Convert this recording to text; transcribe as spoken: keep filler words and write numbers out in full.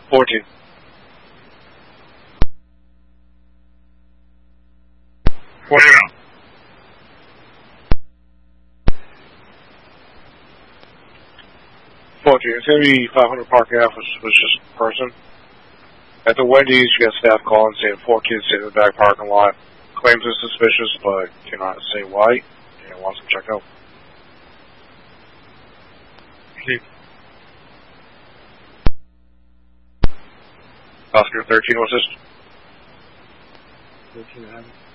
fourteen. What do you know? fourteen. It's going to be five hundred Park Ave for a suspicious person. At the Wendy's, you got staff calling saying fourteen sitting in the back parking lot. Claims are suspicious, but cannot say why, and wants them checked out. Keep. Oscar thirteen, what's this? thirteen,